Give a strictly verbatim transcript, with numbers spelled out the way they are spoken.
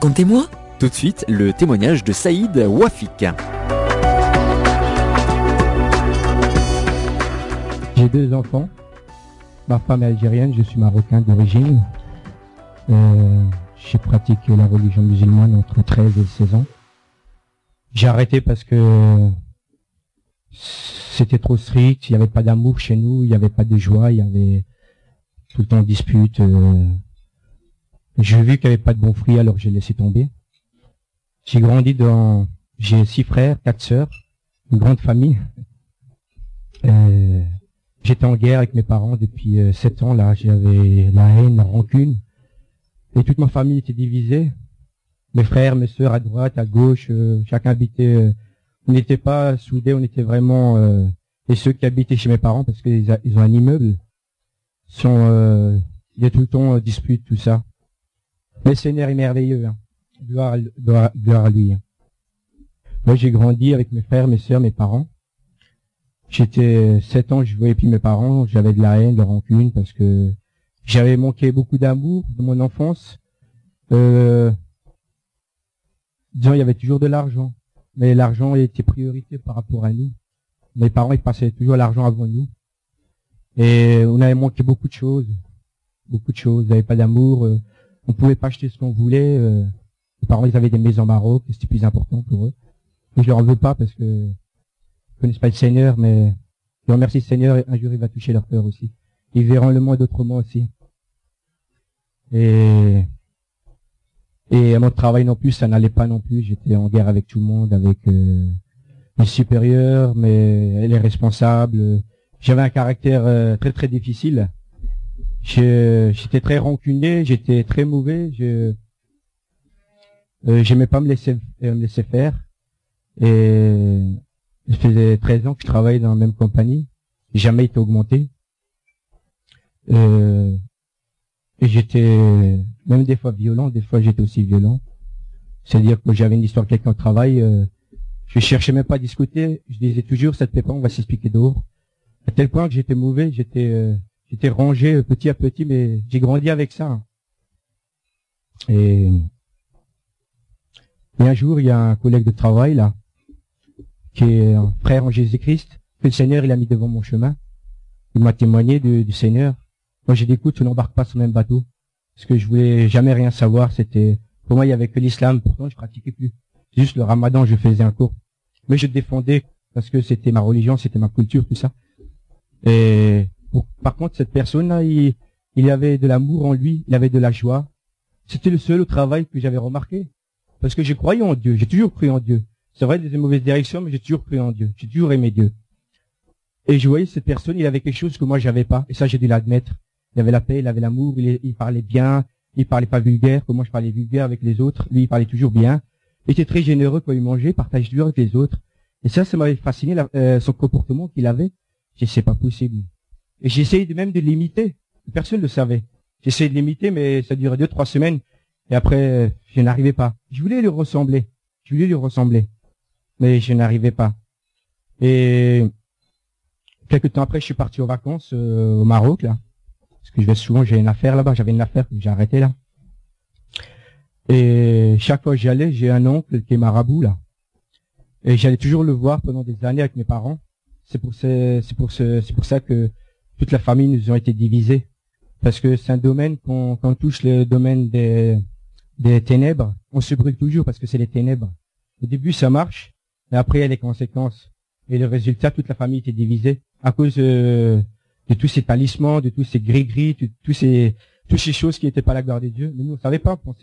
Racontez-moi. Tout de suite, le témoignage de Saïd Wafik. J'ai deux enfants. Ma femme est algérienne, je suis marocain d'origine. Euh, j'ai pratiqué la religion musulmane entre treize et seize ans. J'ai arrêté parce que c'était trop strict, il n'y avait pas d'amour chez nous, il n'y avait pas de joie, il y avait tout le temps de disputes. Euh, j'ai vu qu'il n'y avait pas de bons fruits, alors j'ai laissé tomber. J'ai grandi dans... J'ai six frères, quatre sœurs, une grande famille. Euh, j'étais en guerre avec mes parents depuis euh, sept ans, là. J'avais la haine, la rancune. Et toute ma famille était divisée. Mes frères, mes sœurs à droite, à gauche, euh, chacun habitait... Euh, on n'était pas soudés, on était vraiment... Euh, et ceux qui habitaient chez mes parents, parce qu'ils a, ils ont un immeuble, sont... Euh, il y a tout le temps euh, dispute, tout ça. Mais le Seigneur est merveilleux, hein. Gloire, gloire, gloire à lui. Moi, j'ai grandi avec mes frères, mes sœurs, mes parents. J'étais sept ans, je voyais plus mes parents, j'avais de la haine, de la rancune, parce que j'avais manqué beaucoup d'amour de mon enfance. Euh, disons, il y avait toujours de l'argent, mais l'argent était priorité par rapport à nous. Mes parents, ils passaient toujours l'argent avant nous. Et on avait manqué beaucoup de choses. Beaucoup de choses. Il n'y avait pas d'amour. Euh, on pouvait pas acheter ce qu'on voulait. Euh, mes parents, ils avaient des maisons au Maroc, et c'était plus important pour eux. Et je leur en veux pas parce que ils connaissent pas le Seigneur, mais je remercie le Seigneur et un jour il va toucher leur cœur aussi. Ils verront le monde autrement aussi. Et, et à mon travail non plus, ça n'allait pas non plus. J'étais en guerre avec tout le monde, avec euh, les supérieurs, mais les responsables. J'avais un caractère euh, très très difficile. Je, j'étais très rancunier, j'étais très mauvais. Je euh, j'aimais pas me laisser euh, me laisser faire. Et ça faisait treize ans que je travaillais dans la même compagnie. J'ai jamais été augmenté. Euh, et j'étais même des fois violent, des fois j'étais aussi violent. C'est-à-dire que j'avais une histoire avec quelqu'un au travail, euh, je cherchais même pas à discuter, je disais toujours ça te plaît pas, on va s'expliquer dehors. À tel point que j'étais mauvais, j'étais euh, j'étais rangé petit à petit, mais j'ai grandi avec ça. Et, et un jour, il y a un collègue de travail là, qui est un frère en Jésus-Christ, que le Seigneur il a mis devant mon chemin. Il m'a témoigné du, du Seigneur. Moi j'ai dit écoute, on n'embarque pas sur le même bateau, parce que je voulais jamais rien savoir. C'était pour moi il y avait que l'islam, pourtant je pratiquais plus. Juste le Ramadan, je faisais un cours, mais je défendais parce que c'était ma religion, c'était ma culture, tout ça. Et pour, par contre cette personne-là, il, il avait de l'amour en lui, il avait de la joie. C'était le seul au travail que j'avais remarqué, parce que je croyais en Dieu, j'ai toujours cru en Dieu. C'est vrai, des mauvaises directions, mais j'ai toujours cru en Dieu. J'ai toujours aimé Dieu. Et je voyais cette personne, il avait quelque chose que moi j'avais pas. Et ça, j'ai dû l'admettre. Il avait la paix, il avait l'amour, il, il parlait bien, il parlait pas vulgaire, comme moi je parlais vulgaire avec les autres. Lui, il parlait toujours bien. Il était très généreux quand il mangeait, partageait toujours avec les autres. Et ça, ça m'avait fasciné, la, euh, son comportement qu'il avait. J'ai dit, c'est pas possible. Et j'ai essayé de même de l'imiter. Personne ne le savait. J'ai essayé de l'imiter, mais ça durait deux, trois semaines. Et après, je n'arrivais pas. Je voulais lui ressembler. Je voulais lui ressembler. Mais je n'arrivais pas. Et quelques temps après, je suis parti aux vacances euh, au Maroc, là. Parce que je vais souvent, j'ai une affaire là-bas. J'avais une affaire que j'ai arrêtée, là. Et chaque fois que j'y allais, j'ai un oncle qui est marabout, là. Et j'allais toujours le voir pendant des années avec mes parents. C'est pour, c'est, c'est pour, ce, c'est pour ça que toute la famille nous ont été divisés. Parce que c'est un domaine, qu'on, quand on touche le domaine des, des ténèbres, on se brûle toujours parce que c'est les ténèbres. Au début, ça marche. Et après, il y a les conséquences. Et le résultat, toute la famille était divisée à cause euh, de tous ces talismans, de tous ces gris-gris, de tous ces, toutes ces choses qui n'étaient pas la gloire de Dieu. Mais nous, on savait pas. On pensait